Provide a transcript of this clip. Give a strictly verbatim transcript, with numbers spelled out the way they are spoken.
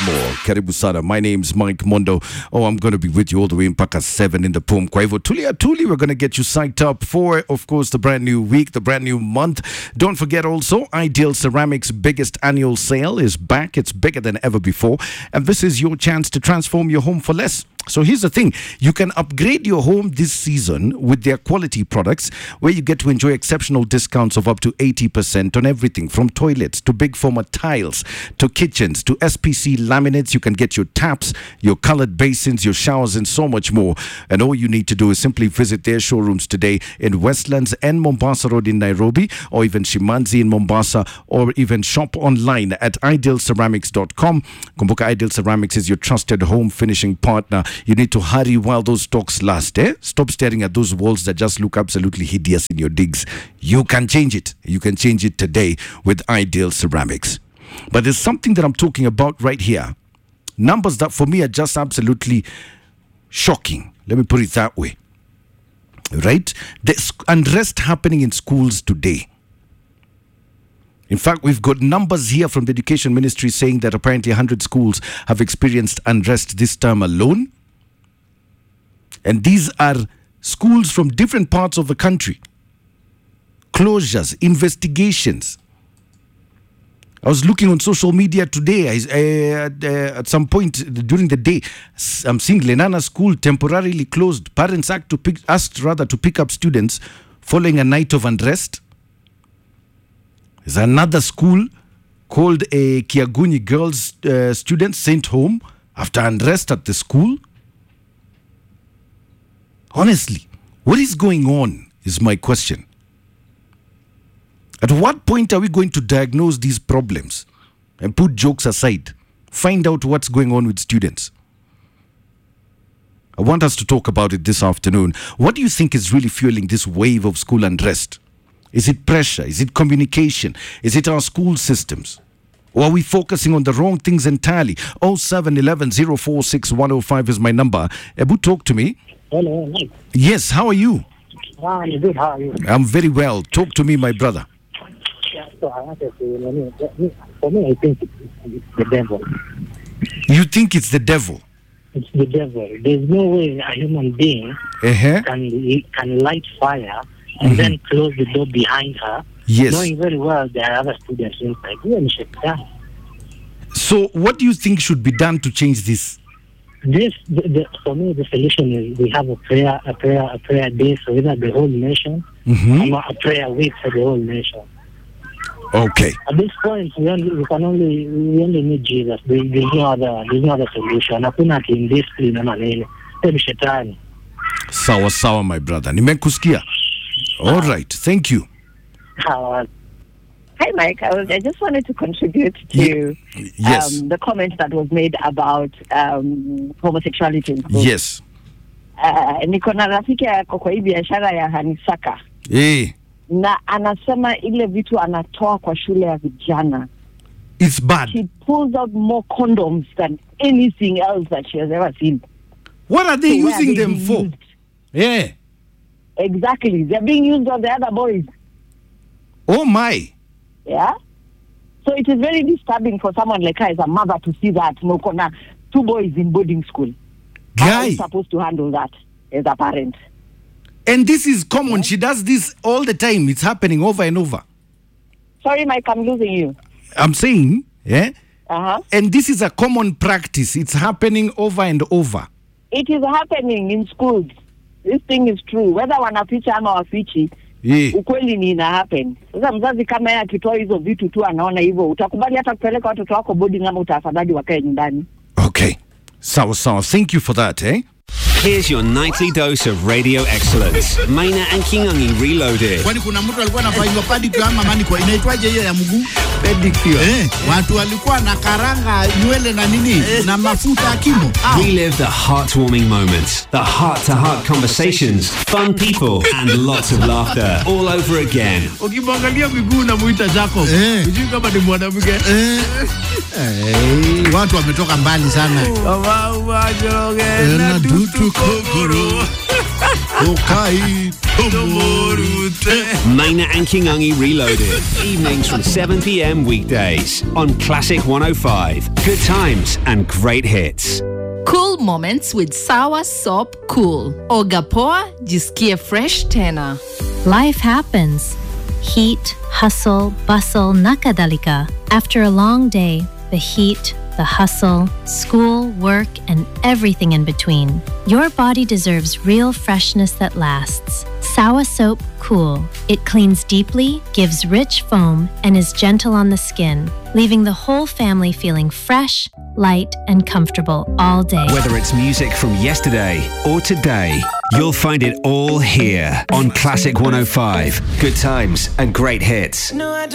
more. Karibu sana. My name's Mike Mondo. Oh, I'm going to be with you all the way mpaka seven in the Pum. Kwa hivyo tulia tuli, we're going to get you psyched up for, of course, the brand new week, the brand new month. Don't forget also, Ideal Ceramics' biggest annual sale is back. It's bigger than ever before. And this is your chance to transform your home for less. So here's the thing. You can upgrade your home this season with their quality products, where you get to enjoy exceptional discounts of up to eighty percent on everything from toilets to big format tiles to kitchens to S P C laminates. You can get your taps, your colored basins, your showers, and so much more. And all you need to do is simply visit their showrooms today in Westlands and Mombasa Road in Nairobi, or even Shimanzi in Mombasa, or even shop online at ideal ceramics dot com. Kumbuka, Ideal Ceramics is your trusted home finishing partner. You need to hurry while those stocks last, eh? Stop staring at those walls that just look absolutely hideous in your digs. You can change it. You can change it today with Ideal Ceramics. But there's something that I'm talking about right here. Numbers that for me are just absolutely shocking. Let me put it that way. Right? There's unrest happening in schools today. In fact, we've got numbers here from the Education Ministry saying that apparently one hundred schools have experienced unrest this term alone. And these are schools from different parts of the country. Closures, investigations. I was looking on social media today. I, uh, uh, at some point during the day, I'm seeing Lenana School temporarily closed. Parents asked, to pick, asked rather to pick up students following a night of unrest. There's another school called a Kiaguni Girls uh, students sent home after unrest at the school. Honestly, what is going on is my question. At what point are we going to diagnose these problems and put jokes aside, find out what's going on with students? I want us to talk about it this afternoon. What do you think is really fueling this wave of school unrest? Is it pressure? Is it communication? Is it our school systems? Or are we focusing on the wrong things entirely? oh seven one one zero four six one oh five is my number. Ebu, talk to me. Hello, Mike. Yes, how are you? Ah, I'm good. How are you? I'm very well. Talk to me, my brother. Yeah, so I wanted to, for me, I think it's, it's the devil. You think it's the devil? It's the devil. There's no way a human being uh-huh. can can light fire and mm-hmm. then close the door behind her, yes. knowing very well there are other students inside. You and shut down. So, what do you think should be done to change this? This, the, the, for me, the solution is we have a prayer, a prayer, a prayer day for either the whole nation, mm-hmm. or a prayer week for the whole nation. Okay. At this point, we only we can only we only need Jesus. There, there's no other there's no other solution. Hakuna indiscipline ama nini. Ni shetani. Sawa sawa, my brother. Nimekusikia. All right. Thank you. Uh, Hi, Mike. I, was, I just wanted to contribute to Ye- yes. um, the comment that was made about um, homosexuality. Yes. Uh, niko na rafiki yako kwa hii biashara ya Hanisaka. Eh. Na anasema ile vitu anatoa kwa shule ya vijana. It's bad. She pulls out more condoms than anything else that she has ever seen. What are they so using they them for? Used? Yeah. Exactly. They're being used on the other boys. Oh my. Yeah? So it is very disturbing for someone like her as a mother to see that Mokona, two boys in boarding school. Guy. How are you supposed to handle that as a parent? And this is common. Yeah. She does this all the time. It's happening over and over. Sorry, Mike, I'm losing you. I'm saying, yeah? Uh-huh. And this is a common practice. It's happening over and over. It is happening in schools. This thing is true. Whether wanaficha ama wafichi, yeah. Ukweli ni ina happen. Sasa mzazi kama yeye akitoa hizo vitu tu anaona hivyo, utakubali hata kupeleka watoto wako boarding ama utafadhali wakae nyumbani? Okay. Sawa sawa. Thank you for that, eh? Here's your nightly dose of radio excellence. Maina and Kingangi Reloaded. Kwani kuna mtu alikuwa anafanywa pedicure ama manicure, inaitwaje hiyo ya mguu? Pedicure. Eh, watu walikuwa na karanga nywele na nini eh, na mafuta ya kimo. Relive the heartwarming moments, the heart-to-heart conversations, fun people and lots of laughter all over again. Ukimwangalia miguu na muita Jacob. Eh. Unajua kama ni mwanamke. Eh. Eh, watu wametoka mbali sana. Kama umajoge na dutu kokoro. Ukai Tumurute. Maina and Kingungi Reloaded. Evenings from seven p.m. weekdays on Classic one oh five. Good times and great hits. Cool moments with Sawa Soap Cool. Oga poa, jisikie fresh tena. Life happens. Heat, hustle, bustle, nakadalika. After a long day, the heat, the hustle, school, work, and everything in between. Your body deserves real freshness that lasts. Sawa Soap Cool. It cleans deeply, gives rich foam, and is gentle on the skin, leaving the whole family feeling fresh, light, and comfortable all day. Whether it's music from yesterday or today, you'll find it all here on Classic one oh five. Good times and great hits.